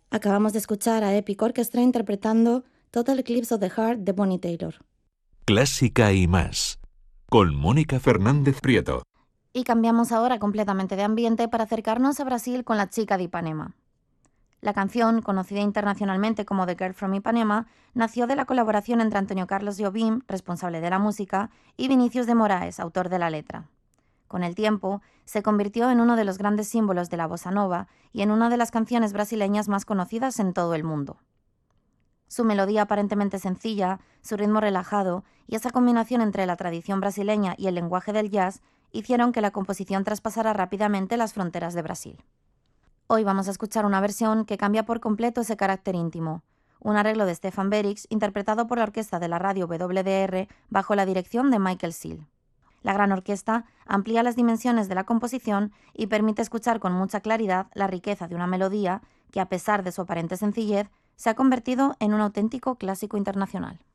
Acabamos de escuchar a Epic Orchestra interpretando Total Eclipse of the Heart de Bonnie Taylor. Clásica y más, con Mónica Fernández Prieto. Y cambiamos ahora completamente de ambiente para acercarnos a Brasil con La chica de Ipanema. La canción, conocida internacionalmente como The Girl from Ipanema, nació de la colaboración entre Antonio Carlos Jobim, responsable de la música, y Vinícius de Moraes, autor de la letra. Con el tiempo, se convirtió en uno de los grandes símbolos de la bossa nova y en una de las canciones brasileñas más conocidas en todo el mundo. Su melodía aparentemente sencilla, su ritmo relajado y esa combinación entre la tradición brasileña y el lenguaje del jazz hicieron que la composición traspasara rápidamente las fronteras de Brasil. Hoy vamos a escuchar una versión que cambia por completo ese carácter íntimo, un arreglo de Stefan Berix interpretado por la orquesta de la radio WDR bajo la dirección de Michael Seal. La gran orquesta amplía las dimensiones de la composición y permite escuchar con mucha claridad la riqueza de una melodía que, a pesar de su aparente sencillez, se ha convertido en un auténtico clásico internacional.